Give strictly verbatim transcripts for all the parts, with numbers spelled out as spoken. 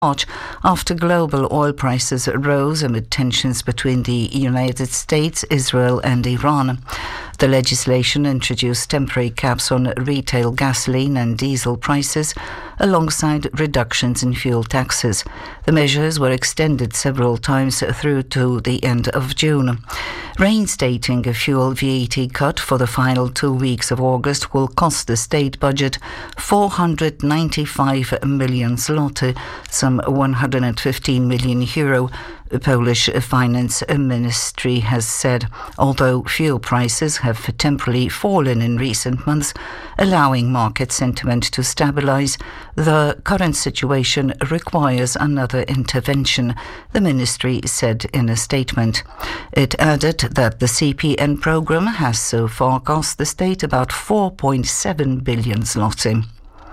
March after global oil prices rose amid tensions between the United States, Israel and Iran. The legislation introduced temporary caps on retail gasoline and diesel prices alongside reductions in fuel taxes. The measures were extended several times through to the end of June. Reinstating a fuel V A T cut for the final two weeks of August will cost the state budget four hundred ninety-five million zloty, some one hundred fifteen million euro, the Polish Finance Ministry has said, although fuel prices have temporarily fallen in recent months, allowing market sentiment to stabilize. The current situation requires another intervention, the ministry said in a statement. It added that the C P N program has so far cost the state about four point seven billion zloty.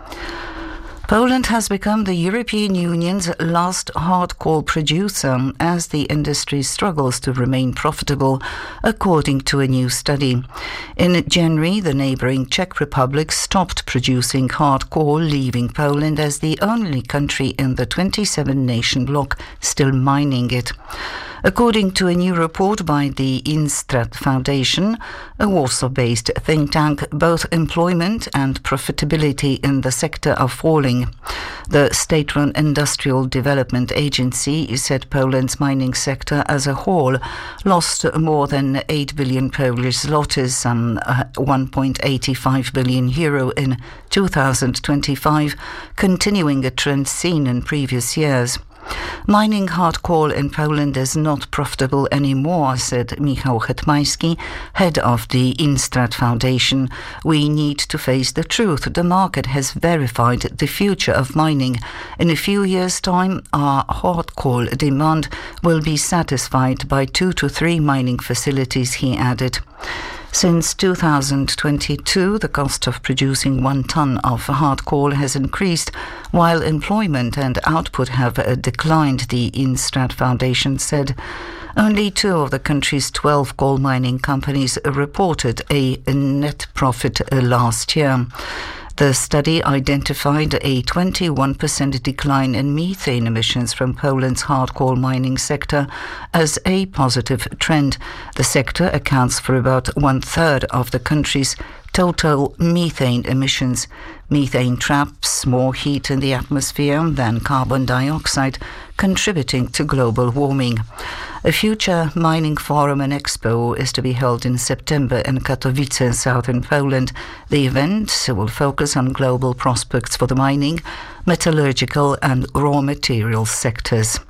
Poland has become the European Union's last hard coal producer as the industry struggles to remain profitable, according to a new study. In January, the neighbouring Czech Republic stopped producing hard coal, leaving Poland as the only country in the twenty-seven nation bloc still mining it. According to a new report by the Instrat Foundation, a Warsaw-based think tank, both employment and profitability in the sector are falling. The state-run Industrial Development Agency said Poland's mining sector as a whole lost more than eight billion Polish zlotys, some one point eight five billion euro in two thousand twenty-five, continuing a trend seen in previous years. Mining hard coal in Poland is not profitable anymore, said Michał Hetmański, head of the Instrat Foundation. We need to face the truth. The market has verified the future of mining. In a few years' time, our hard coal demand will be satisfied by two to three mining facilities, he added. Since two thousand twenty-two, the cost of producing one ton of hard coal has increased, while employment and output have declined, the Instrat Foundation said. Only two of the country's twelve coal mining companies reported a net profit last year. The study identified a twenty-one percent decline in methane emissions from Poland's hard coal mining sector as a positive trend. The sector accounts for about one-third of the country's total methane emissions. Methane traps more heat in the atmosphere than carbon dioxide, contributing to global warming. A future mining forum and expo is to be held in September in Katowice, in southern Poland. The event will focus on global prospects for the mining, metallurgical and raw materials sectors.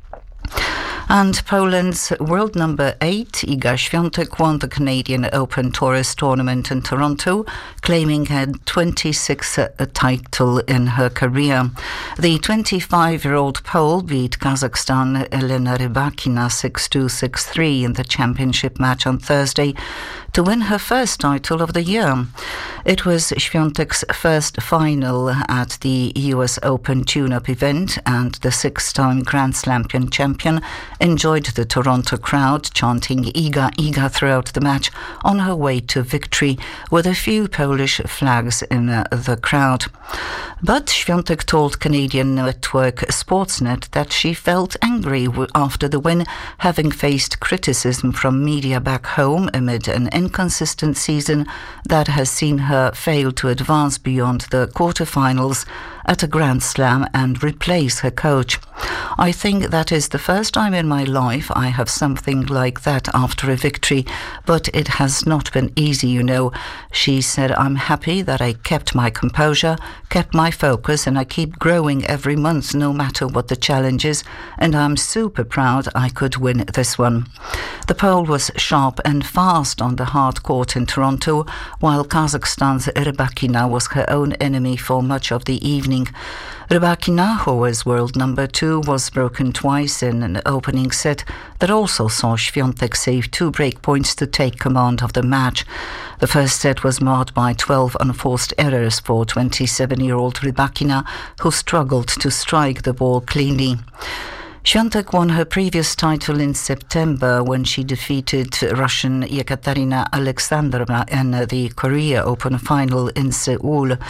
And Poland's world number eight, Iga Świątek, won the Canadian Open Tourist Tournament in Toronto, claiming her twenty-sixth title in her career. The twenty-five-year-old Pole beat Kazakhstan Elena Rybakina six two, six three in the championship match on Thursday to win her first title of the year. It was Świątek's first final at the U S Open tune-up event, and the six-time Grand Slam champion enjoyed the Toronto crowd chanting Iga, Iga throughout the match on her way to victory, with a few Polish flags in uh, the crowd. But Świątek told Canadian network Sportsnet that she felt angry w- after the win, having faced criticism from media back home amid an inconsistent season that has seen her fail to advance beyond the quarterfinals at a Grand Slam and replace her coach. I think that is the first time in my life I have something like that after a victory, but it has not been easy, you know. She said, I'm happy that I kept my composure, kept my focus, and I keep growing every month no matter what the challenge is, and I'm super proud I could win this one. The Pole was sharp and fast on the hard court in Toronto, while Kazakhstan's Rybakina was her own enemy for much of the evening. Rybakina, who was world number two, was broken twice in an opening set that also saw Świątek save two break points to take command of the match. The first set was marred by twelve unforced errors for twenty-seven-year-old Rybakina, who struggled to strike the ball cleanly. Świątek won her previous title in September when she defeated Russian Yekaterina Alexandrova in the Korea Open final in Seoul.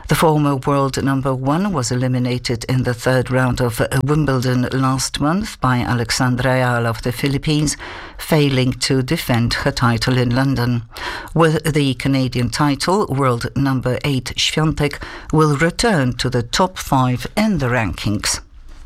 The former world number one was eliminated in the third round of Wimbledon last month by Alexandra Ayala of the Philippines, failing to defend her title in London. With the Canadian title, world number eight Świątek will return to the top five in the rankings.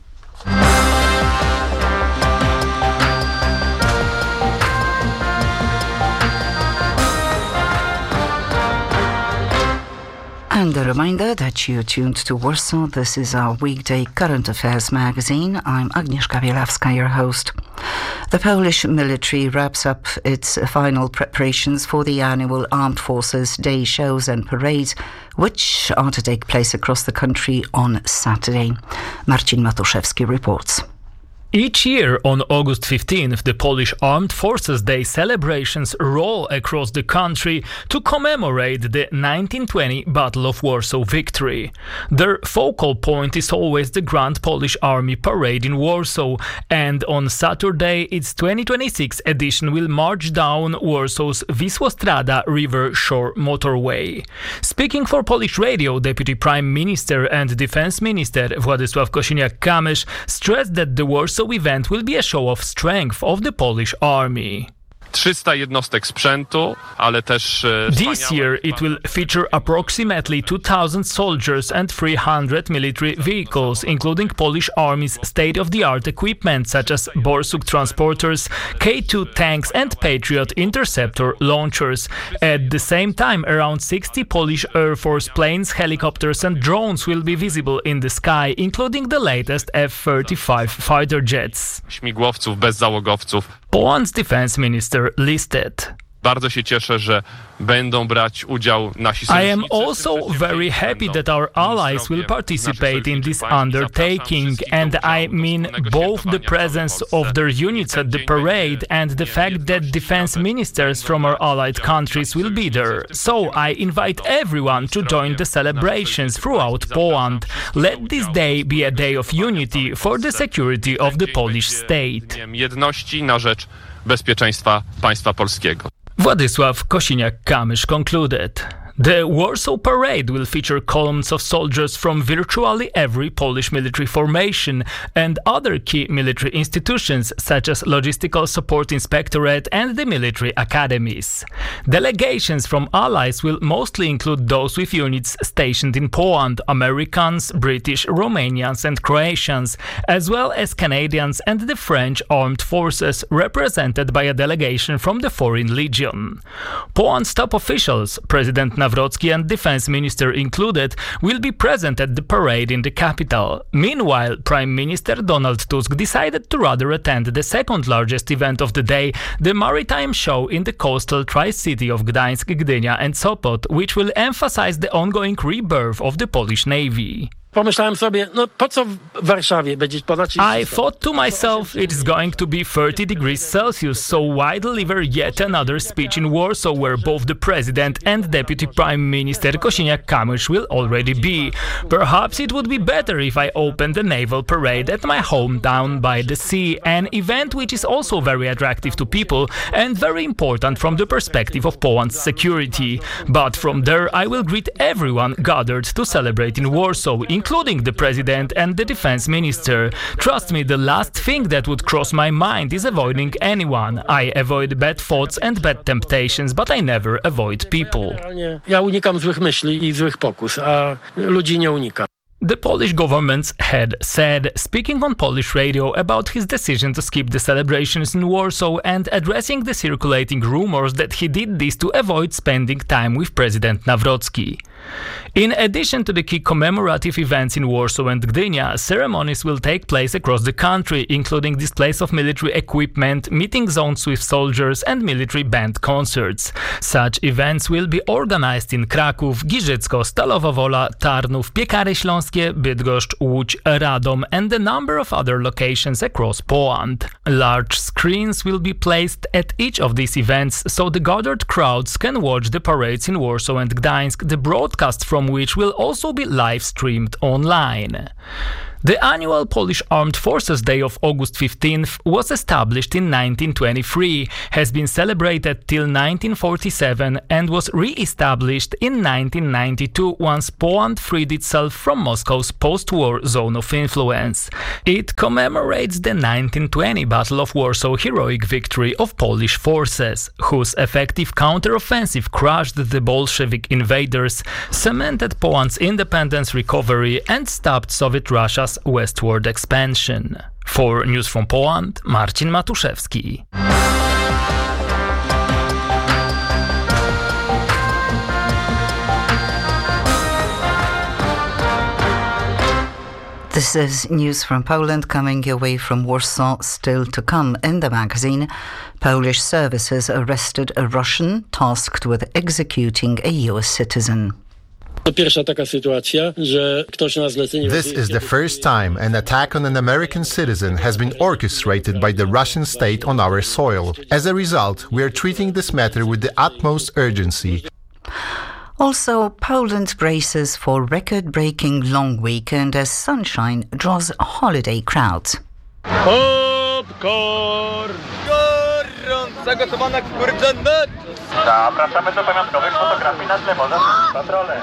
And a reminder that you're tuned to Warsaw. This is our weekday current affairs magazine. I'm Agnieszka Bielawska, your host. The Polish military wraps up its final preparations for the annual Armed Forces Day shows and parades, which are to take place across the country on Saturday. Marcin Matuszewski reports. Each year on August fifteenth, the Polish Armed Forces Day celebrations roll across the country to commemorate the nineteen twenty Battle of Warsaw victory. Their focal point is always the Grand Polish Army Parade in Warsaw, and on Saturday, its twenty twenty-six edition will march down Warsaw's Wisłostrada River Shore motorway. Speaking for Polish Radio, Deputy Prime Minister and Defense Minister Władysław Kosiniak-Kamysz stressed that the Warsaw event will be a show of strength of the Polish army. trzysta jednostek sprzętu, ale też This year it will feature approximately two thousand soldiers and three hundred military vehicles, including Polish Army's state-of-the-art equipment such as Borsuk transporters, K two tanks and Patriot interceptor launchers. At the same time, around sixty Polish Air Force planes, helicopters and drones will be visible in the sky, including the latest F thirty-five fighter jets. Śmigłowców, bezzałogowców. Poland's defense minister listed. Bardzo się cieszę, że będą brać udział nasi I am also very happy that our allies will participate in this undertaking, and I mean both the presence of their units at the parade and the fact that defense ministers from our allied countries will be there. So I invite everyone to join the celebrations throughout Poland. Let this day be a day of unity for the security of the Polish state. Jedności na rzecz bezpieczeństwa państwa polskiego. Władysław Kosiniak-Kamysz concluded. The Warsaw Parade will feature columns of soldiers from virtually every Polish military formation and other key military institutions such as Logistical Support Inspectorate and the military academies. Delegations from allies will mostly include those with units stationed in Poland, Americans, British, Romanians and Croatians, as well as Canadians and the French Armed Forces, represented by a delegation from the Foreign Legion. Poland's top officials, President Nawrocki and Defense Minister included, will be present at the parade in the capital. Meanwhile, Prime Minister Donald Tusk decided to rather attend the second largest event of the day, the maritime show in the coastal tri-city of Gdańsk, Gdynia and Sopot, which will emphasize the ongoing rebirth of the Polish Navy. Pomyślałem sobie, no po co w Warszawie będzie ponad I thought to myself, it is going to be thirty degrees Celsius, so why deliver yet another speech in Warsaw where both the President and Deputy Prime Minister Kosiniak-Kamysz will already be? Perhaps it would be better if I opened the naval parade at my hometown by the sea, an event which is also very attractive to people and very important from the perspective of Poland's security. But from there I will greet everyone gathered to celebrate in Warsaw, including the President and the Defense Minister. Trust me, the last thing that would cross my mind is avoiding anyone. I avoid bad thoughts and bad temptations, but I never avoid people. Ja unikam złych myśli i złych pokus, a ludzi nie unikam. The Polish government's head said, speaking on Polish radio about his decision to skip the celebrations in Warsaw and addressing the circulating rumors that he did this to avoid spending time with President Nawrocki. In addition to the key commemorative events in Warsaw and Gdynia, ceremonies will take place across the country, including displays of military equipment, meeting zones with soldiers and military band concerts. Such events will be organized in Kraków, Giżycko, Stalowa Wola, Tarnów, Piekary Śląskie, Bydgoszcz, Łódź, Radom and a number of other locations across Poland. Large screens will be placed at each of these events so the gathered crowds can watch the parades in Warsaw and Gdańsk, the broadcast from which will also be live streamed online. The annual Polish Armed Forces Day of August fifteenth was established in nineteen twenty-three, has been celebrated till nineteen forty-seven and was re-established in nineteen ninety-two once Poland freed itself from Moscow's post-war zone of influence. It commemorates the nineteen twenty Battle of Warsaw heroic victory of Polish forces, whose effective counter-offensive crushed the Bolshevik invaders, cemented Poland's independence recovery and stopped Soviet Russia's westward expansion. For News from Poland, Marcin Matuszewski. This is News from Poland coming your way from Warsaw. Still to come in the magazine, Polish services arrested a Russian tasked with executing a U S citizen. This is the first time an attack on an American citizen has been orchestrated by the Russian state on our soil. As a result, we are treating this matter with the utmost urgency. Also, Poland braces for record-breaking long weekend as sunshine draws holiday crowds. Popcorn! Zagotowana kurczana! Zapraszamy do pamiątkowych fotografii na tle morza patrole.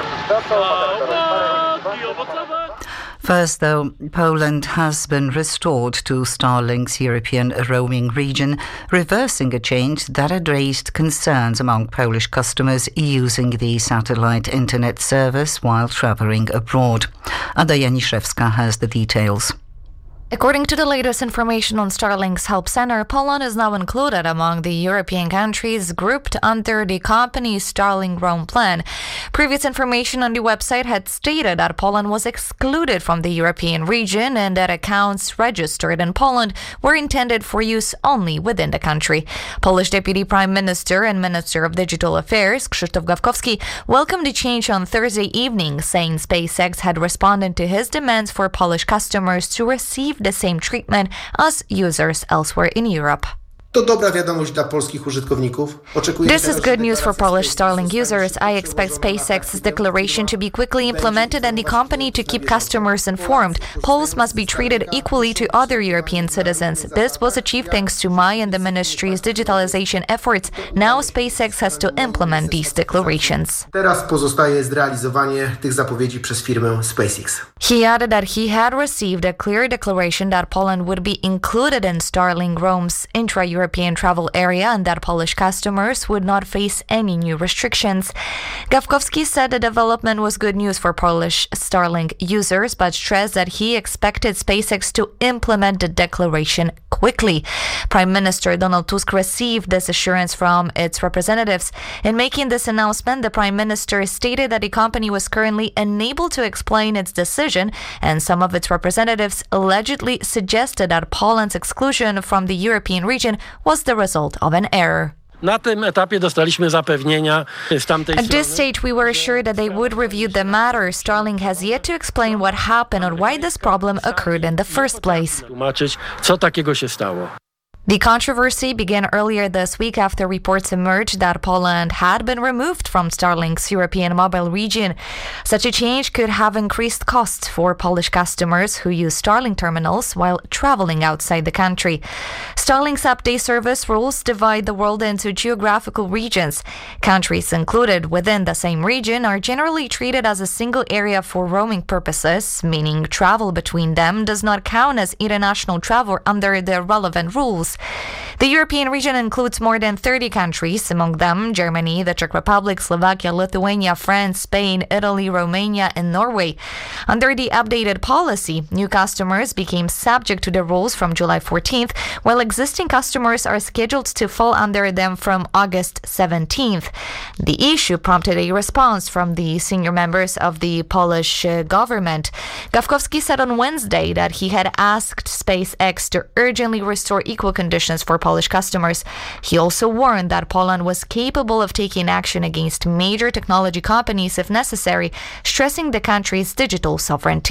First, though, Poland has been restored to Starlink's European roaming region, reversing a change that had raised concerns among Polish customers using the satellite internet service while travelling abroad. Ada Janiszewska has the details. According to the latest information on Starlink's Help Center, Poland is now included among the European countries grouped under the company's Starlink Roam plan. Previous information on the website had stated that Poland was excluded from the European region and that accounts registered in Poland were intended for use only within the country. Polish Deputy Prime Minister and Minister of Digital Affairs, Krzysztof Gawkowski, welcomed the change on Thursday evening, saying SpaceX had responded to his demands for Polish customers to receive the same treatment as users elsewhere in Europe. To dobra wiadomość dla polskich użytkowników. This is good news for Polish Starlink users. I expect SpaceX's declaration to be quickly implemented and the company to keep customers informed. Poles must be treated equally to other European citizens. This was achieved thanks to my and the ministry's digitalization efforts. Now SpaceX has to implement these declarations. Teraz pozostaje zrealizowanie tych zapowiedzi przez firmę SpaceX. He added that he had received a clear declaration that Poland would be included in Starlink Roam's intra-European travel area and that Polish customers would not face any new restrictions. Gawkowski said the development was good news for Polish Starlink users, but stressed that he expected SpaceX to implement the declaration quickly. Prime Minister Donald Tusk received this assurance from its representatives. In making this announcement, the Prime Minister stated that the company was currently unable to explain its decision, and some of its representatives allegedly suggested that Poland's exclusion from the European region was the result of an error. Na tym etapie dostaliśmy zapewnienia z tamtej At strony. this stage, we were assured that they would review the matter. Starlink has yet to explain what happened or why this problem occurred in the first place. Tłumaczyć, co takiego się stało. The controversy began earlier this week after reports emerged that Poland had been removed from Starlink's European mobile region. Such a change could have increased costs for Polish customers who use Starlink terminals while traveling outside the country. Starlink's update service rules divide the world into geographical regions. Countries included within the same region are generally treated as a single area for roaming purposes, meaning travel between them does not count as international travel under the relevant rules. The European region includes more than thirty countries, among them Germany, the Czech Republic, Slovakia, Lithuania, France, Spain, Italy, Romania, and Norway. Under the updated policy, new customers became subject to the rules from July fourteenth, while existing customers are scheduled to fall under them from August seventeenth. The issue prompted a response from the senior members of the Polish uh, government. Gawkowski said on Wednesday that he had asked SpaceX to urgently restore equal conditions for Polish customers. He also warned that Poland was capable of taking action against major technology companies if necessary, stressing the country's digital sovereignty.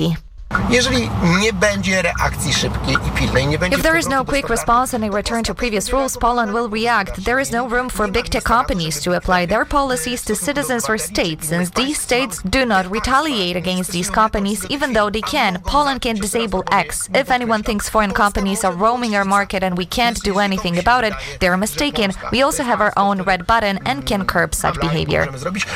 If there is no quick response and a return to previous rules, Poland will react. There is no room for big tech companies to apply their policies to citizens or states, since these states do not retaliate against these companies, even though they can. Poland can disable X. If anyone thinks foreign companies are roaming our market and we can't do anything about it, they are mistaken. We also have our own red button and can curb such behavior.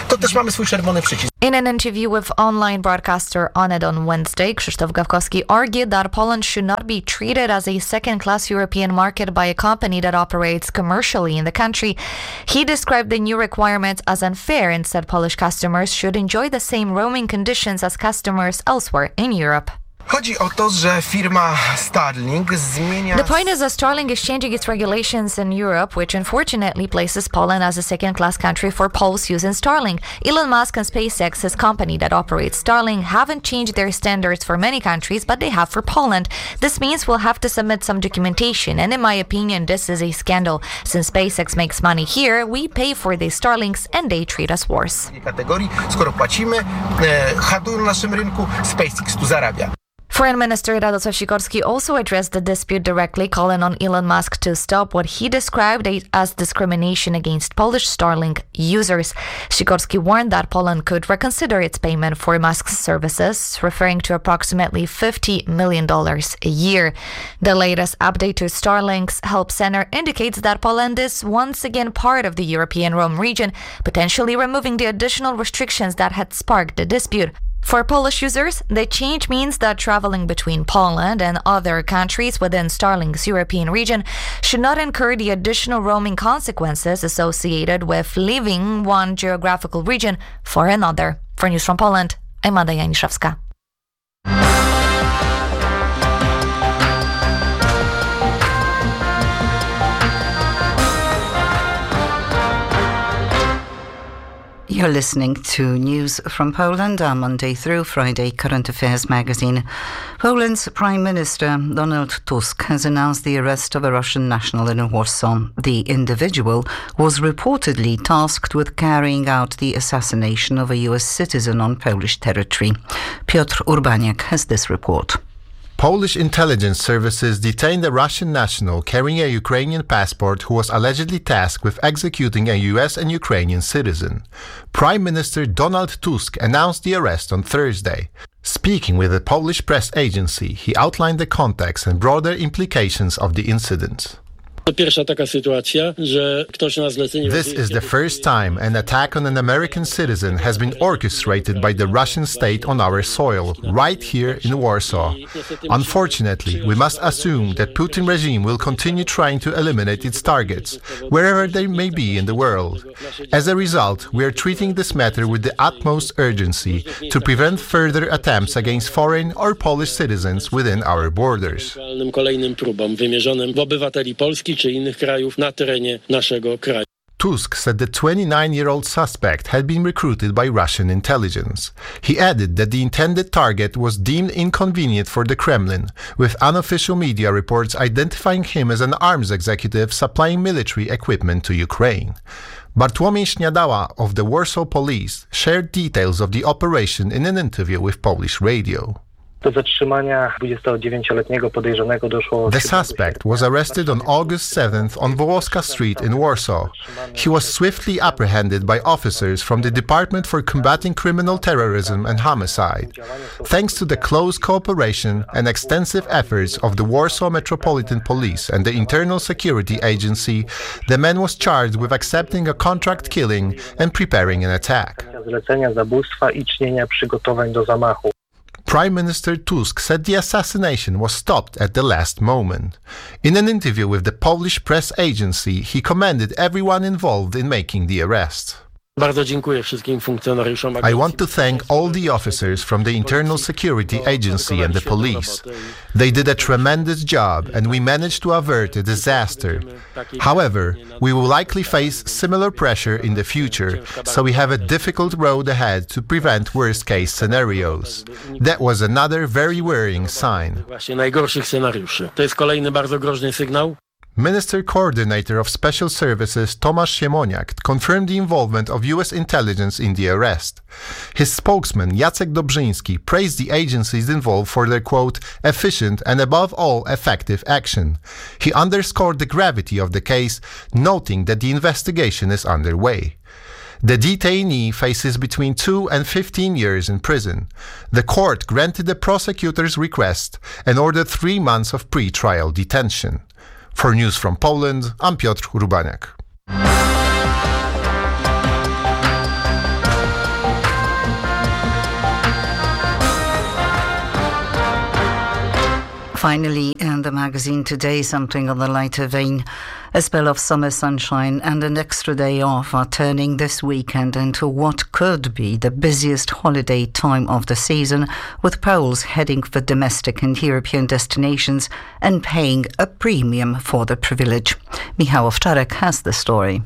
In an interview with online broadcaster Onet on Wednesday, Krzysztof Gawkowski argued that Poland should not be treated as a second-class European market by a company that operates commercially in the country. He described the new requirements as unfair and said Polish customers should enjoy the same roaming conditions as customers elsewhere in Europe. Chodzi o to, że firma Starlink zmienia... The point is that Starlink is changing its regulations in Europe, which unfortunately places Poland as a second-class country for Poles using Starlink. Elon Musk and SpaceX, his company that operates Starlink, haven't changed their standards for many countries, but they have for Poland. This means we'll have to submit some documentation, and in my opinion, this is a scandal. Since SpaceX makes money here, we pay for these Starlinks, and they treat us worse. Skoro płacimy, handlują na naszym rynku, SpaceX tu zarabia. Foreign Minister Radosław Sikorski also addressed the dispute directly, calling on Elon Musk to stop what he described as discrimination against Polish Starlink users. Sikorski warned that Poland could reconsider its payment for Musk's services, referring to approximately fifty million dollars a year. The latest update to Starlink's Help Center indicates that Poland is once again part of the European Rome region, potentially removing the additional restrictions that had sparked the dispute. For Polish users, the change means that traveling between Poland and other countries within Starlink's European region should not incur the additional roaming consequences associated with leaving one geographical region for another. For News from Poland, I'm Ada Janiszewska. You're listening to News from Poland, our Monday through Friday current affairs magazine. Poland's Prime Minister Donald Tusk has announced the arrest of a Russian national in Warsaw. The individual was reportedly tasked with carrying out the assassination of a U S citizen on Polish territory. Piotr Urbaniak has this report. Polish intelligence services detained a Russian national carrying a Ukrainian passport who was allegedly tasked with executing a U S and Ukrainian citizen. Prime Minister Donald Tusk announced the arrest on Thursday. Speaking with a Polish press agency, he outlined the context and broader implications of the incident. This is the first time an attack on an American citizen has been orchestrated by the Russian state on our soil, right here in Warsaw. Unfortunately, we must assume that Putin regime will continue trying to eliminate its targets, wherever they may be in the world. As a result, we are treating this matter with the utmost urgency to prevent further attempts against foreign or Polish citizens within our borders. Tusk said the twenty-nine-year-old suspect had been recruited by Russian intelligence. He added that the intended target was deemed inconvenient for the Kremlin, with unofficial media reports identifying him as an arms executive supplying military equipment to Ukraine. Bartłomiej Śniadała of the Warsaw Police shared details of the operation in an interview with Polish radio. The suspect was arrested on August seventh on Wołoska Street in Warsaw. He was swiftly apprehended by officers from the Department for Combating Criminal Terrorism and Homicide. Thanks to the close cooperation and extensive efforts of the Warsaw Metropolitan Police and the Internal Security Agency, the man was charged with accepting a contract killing and preparing an attack. Prime Minister Tusk said the assassination was stopped at the last moment. In an interview with the Polish press agency, he commended everyone involved in making the arrest. I want to thank all the officers from the Internal Security Agency and the police. They did a tremendous job and we managed to avert a disaster. However, we will likely face similar pressure in the future, so we have a difficult road ahead to prevent worst-case scenarios. That was another very worrying sign. Minister Coordinator of Special Services Tomasz Siemoniak confirmed the involvement of U S intelligence in the arrest. His spokesman Jacek Dobrzyński praised the agencies involved for their, quote, efficient and above all effective action. He underscored the gravity of the case, noting that the investigation is underway. The detainee faces between two and fifteen years in prison. The court granted the prosecutor's request and ordered three months of pre-trial detention. For News from Poland, I'm Piotr Rubaniak. Finally, in the magazine today, something on the lighter vein. A spell of summer sunshine and an extra day off are turning this weekend into what could be the busiest holiday time of the season, with Poles heading for domestic and European destinations and paying a premium for the privilege. Michał Owczarek has the story.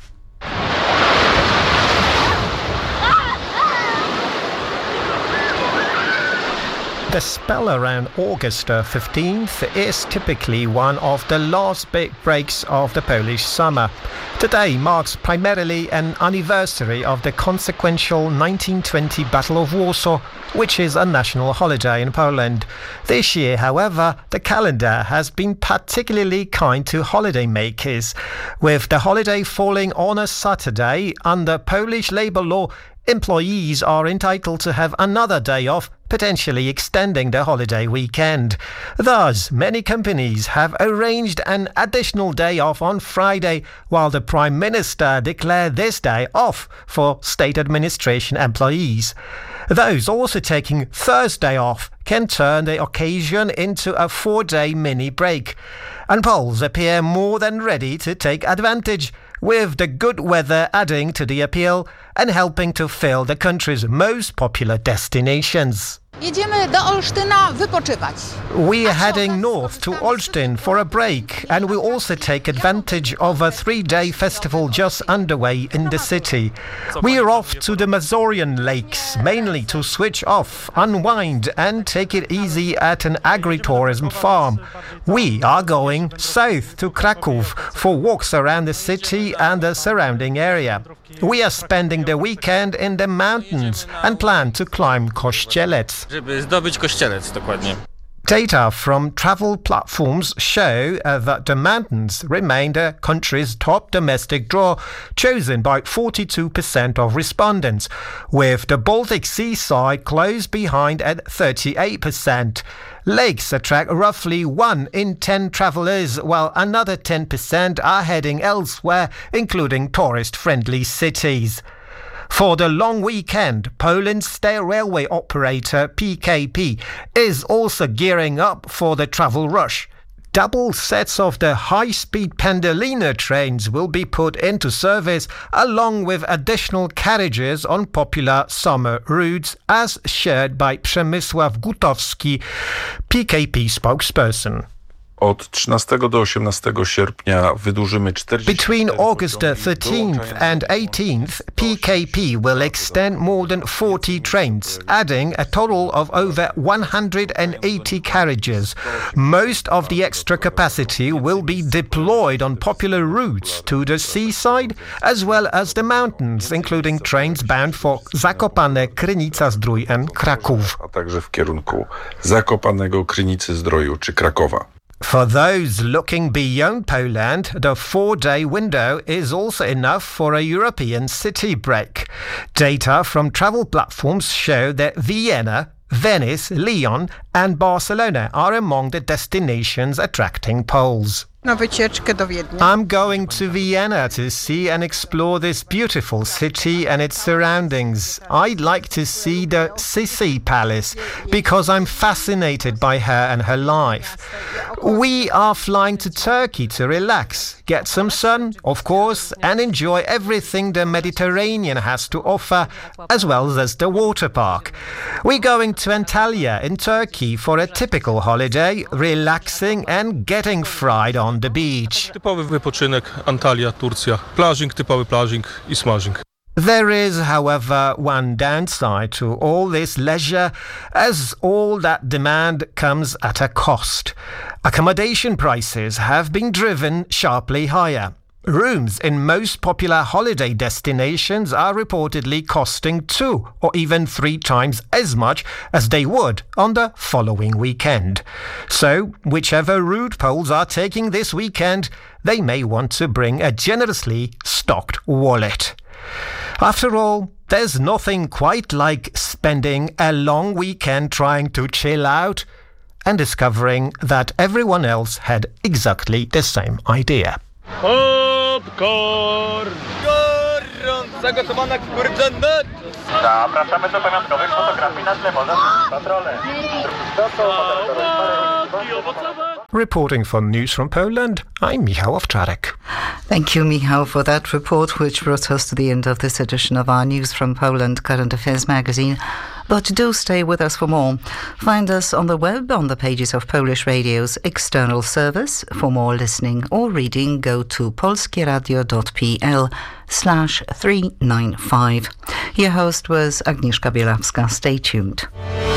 The spell around August fifteenth is typically one of the last big breaks of the Polish summer. Today marks primarily an anniversary of the consequential nineteen twenty Battle of Warsaw, which is a national holiday in Poland. This year, however, the calendar has been particularly kind to holidaymakers. With the holiday falling on a Saturday, under Polish labour law, employees are entitled to have another day off, potentially extending the holiday weekend. Thus, many companies have arranged an additional day off on Friday, while the Prime Minister declared this day off for state administration employees. Those also taking Thursday off can turn the occasion into a four-day mini break. And Poles appear more than ready to take advantage, with the good weather adding to the appeal and helping to fill the country's most popular destinations. Jedziemy do Olsztyna wypoczywać. We are heading north to Olsztyn for a break, and we also take advantage of a three-day festival just underway in the city. We are off to the Mazurian lakes, mainly to switch off, unwind and take it easy at an agritourism farm. We are going south to Kraków for walks around the city and the surrounding area. We are spending the weekend in the mountains and plan to climb Kościelec. Żeby zdobyć Kościelec, dokładnie. Data from travel platforms show uh, that the mountains remain the country's top domestic draw, chosen by forty-two percent of respondents, with the Baltic seaside close behind at thirty-eight percent. Lakes attract roughly one in ten travellers, while another ten percent are heading elsewhere, including tourist-friendly cities. For the long weekend, Poland's state railway operator P K P is also gearing up for the travel rush. Double sets of the high-speed Pendolino trains will be put into service, along with additional carriages on popular summer routes, as shared by Przemysław Gutowski, P K P spokesperson. Od trzynastego do osiemnastego sierpnia wydłużymy czterdzieści Between August thirteenth and eighteenth, P K P will extend more than forty trains, adding a total of over one hundred eighty carriages. Most of the extra capacity will be deployed on popular routes to the seaside as well as the mountains, including trains bound for Zakopane, Krynica-Zdrój and Kraków. A także w kierunku Zakopanego, Krynicy-Zdroju czy Krakowa. For those looking beyond Poland, the four-day window is also enough for a European city break. Data from travel platforms show that Vienna, Venice, Lyon and Barcelona are among the destinations attracting Poles. Na wycieczkę do Wiednia. I'm going to Vienna to see and explore this beautiful city and its surroundings. I'd like to see the Sisi Palace because I'm fascinated by her and her life. We are flying to Turkey to relax, get some sun, of course, and enjoy everything the Mediterranean has to offer, as well as the water park. We're going to Antalya in Turkey for a typical holiday, relaxing and getting fried on the beach. Typowy wypoczynek, Antalya, Turcja. Plażing, typowy plażing i smażing. There is, however, one downside to all this leisure, as all that demand comes at a cost. Accommodation prices have been driven sharply higher. Rooms in most popular holiday destinations are reportedly costing two or even three times as much as they would on the following weekend. So, whichever route Poles are taking this weekend, they may want to bring a generously stocked wallet. After all, there's nothing quite like spending a long weekend trying to chill out and discovering that everyone else had exactly the same idea. Popcorn! Zagotowana kurczana! Zapraszamy do pamiątkowych fotografii na tle morza. Patrole. Reporting for News from Poland, I'm Michał Owczarek. Thank you, Michał, for that report, which brought us to the end of this edition of our News from Poland Current Affairs magazine. But do stay with us for more. Find us on the web on the pages of Polish Radio's external service. For more listening or reading, go to polskieradio.pl slash 395. Your host was Agnieszka Bielawska. Stay tuned.